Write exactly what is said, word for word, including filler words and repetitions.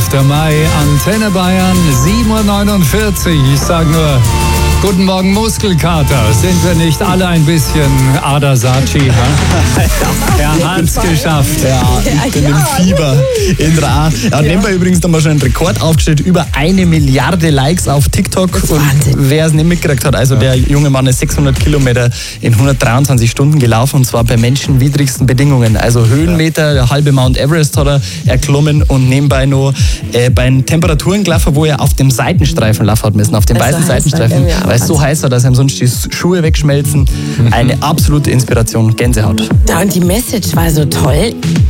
fünfter Mai, Antenne Bayern, sieben Uhr neunundvierzig. Ich sage nur, guten Morgen Muskelkater. Sind wir nicht alle ein bisschen Adasachi? Er hat's geschafft. Ja, ich bin im Fieber in Ra. Er hat nebenbei übrigens nochmal schon einen Rekord aufgestellt. Über eine Milliarde Likes auf TikTok. Und wer es nicht mitgekriegt hat, also der junge Mann ist sechshundert Kilometer in hundertdreiundzwanzig Stunden gelaufen und zwar bei menschenwidrigsten Bedingungen. Also Höhenmeter, der halbe Mount Everest hat er erklommen und nebenbei noch äh, bei den Temperaturen gelaufen, wo er auf dem Seitenstreifen laufen hat müssen, auf dem weißen Seitenstreifen, weil es so heiß war, dass ihm sonst die Schuhe wegschmelzen. Eine absolute Inspiration, Gänsehaut. Ja, und die Message war so toll.